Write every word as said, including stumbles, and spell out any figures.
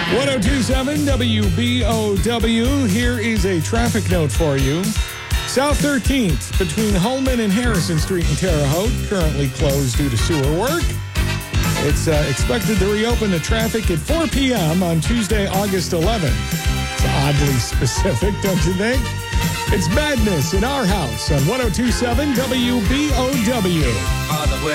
ten twenty-seven W B O W. Here is a traffic note for you. South thirteenth between Holman and Harrison Street in Terre Haute, currently closed due to sewer work. It's uh, expected to reopen the traffic at four p.m. on Tuesday, August eleventh. It's oddly specific, don't you think? It's Madness in Our House on ten twenty-seven W B O W. All the way